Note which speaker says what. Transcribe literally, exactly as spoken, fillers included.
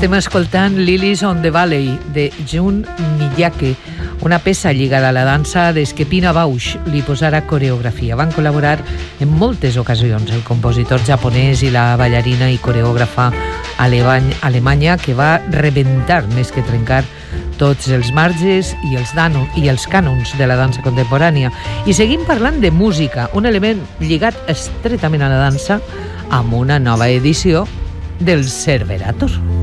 Speaker 1: Estem escoltant Lilies on the Valley, de Jun Miyake, una peça lligada a la dansa des que Pina Bausch li posara coreografia. Van col·laborar en moltes ocasions el compositor japonès i la ballarina i coreògrafa alemanya, que va rebentar més que trencar tots els marges i els, dano, i els cànons de la dansa contemporània. I seguim parlant de música, un element lligat estretament a la dansa, amb una nova edició del Cerberator.